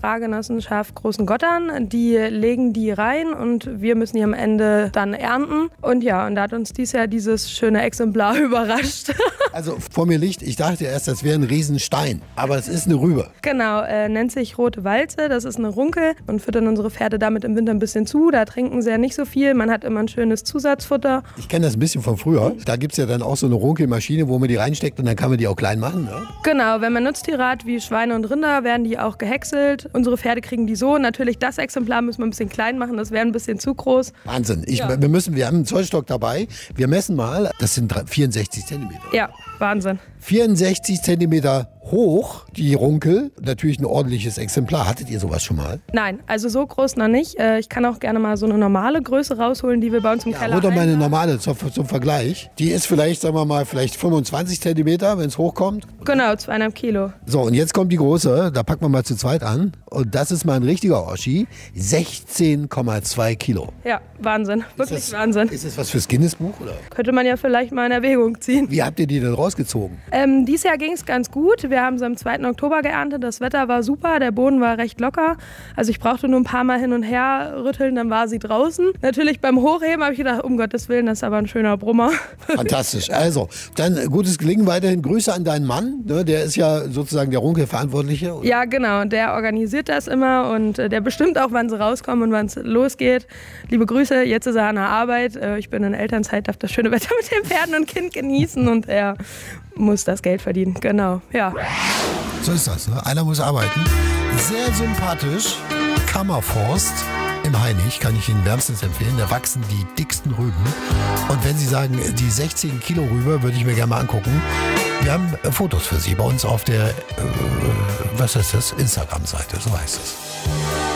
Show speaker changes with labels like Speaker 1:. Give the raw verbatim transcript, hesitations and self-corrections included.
Speaker 1: Agrargenossenschaft Großengottern. Die legen die rein und wir müssen die am Ende dann ernten. Und ja, und da hat uns dieses Jahr dieses schöne Exemplar überrascht.
Speaker 2: Also vor mir liegt, ich dachte erst, das wäre ein Riesenstein, aber es ist eine Rübe.
Speaker 1: Genau, äh, nennt sich Rote Walze, das ist eine Runkel und füttern unsere Pferde damit im Winter ein bisschen zu. Da trinken sie ja nicht so viel, man hat immer ein schönes Zusatzfutter.
Speaker 2: Ich kenne das ein bisschen von früher. Da gibt es ja dann auch so eine Runkelmaschine, wo man die reinsteckt und dann kann man die auch klein machen. Ne?
Speaker 1: Genau, wenn man Nutztiere hat wie Schweine und Rinder, werden die auch gehäckselt. Unsere Pferde kriegen die so. Natürlich das Exemplar müssen wir ein bisschen klein machen, das wäre ein bisschen zu groß.
Speaker 2: Wahnsinn. Ich,
Speaker 1: ja.
Speaker 2: wir, müssen, wir haben einen Zollstock dabei. Wir messen mal, das sind vierundsechzig Zentimeter.
Speaker 1: Ja, Wahnsinn.
Speaker 2: vierundsechzig Zentimeter hoch, die Runkel. Natürlich ein ordentliches Exemplar. Hattet ihr sowas schon mal?
Speaker 1: Nein, also so groß noch nicht. Ich kann auch gerne mal so eine normale Größe rausholen, die wir bei uns im
Speaker 2: ja,
Speaker 1: Keller haben.
Speaker 2: Oder meine normale zum, zum Vergleich. Die ist vielleicht, sagen wir mal, vielleicht fünfundzwanzig Zentimeter, wenn es hochkommt.
Speaker 1: Genau, zweieinhalb Kilo.
Speaker 2: So, und jetzt kommt die große. Da packen wir mal zu zweit an. Und das ist mal ein richtiger Oschi. sechzehn Komma zwei Kilo.
Speaker 1: Ja, Wahnsinn. Wirklich
Speaker 2: ist das,
Speaker 1: Wahnsinn.
Speaker 2: Ist das was fürs Guinness-Buch? Oder?
Speaker 1: Könnte man ja vielleicht mal in Erwägung ziehen.
Speaker 2: Wie habt ihr die denn rausgezogen?
Speaker 1: Ähm, dieses Jahr ging es ganz gut. Wir haben sie am zweiten Oktober geerntet. Das Wetter war super, der Boden war recht locker. Also ich brauchte nur ein paar Mal hin und her rütteln, dann war sie draußen. Natürlich beim Hochheben habe ich gedacht, um Gottes Willen, das ist aber ein schöner Brummer.
Speaker 2: Fantastisch. Also, dann gutes Gelingen weiterhin. Grüße an deinen Mann. Ne? Der ist ja sozusagen der Runkelverantwortliche. Oder?
Speaker 1: Ja, genau. Der organisiert das immer und der bestimmt auch, wann sie rauskommen und wann es losgeht. Liebe Grüße, jetzt ist er an der Arbeit. Ich bin in Elternzeit, darf das schöne Wetter mit den Pferden und Kind genießen und er muss das Geld verdienen. Genau, ja.
Speaker 2: So ist das, ne? Einer muss arbeiten. Sehr sympathisch. Kammerforst im Hainich, kann ich Ihnen wärmstens empfehlen. Da wachsen die dicksten Rüben. Und wenn Sie sagen, die sechzehn Kilo Rübe, würde ich mir gerne mal angucken. Wir haben äh, Fotos für Sie bei uns auf der, äh, was ist das, Instagram-Seite, so heißt es.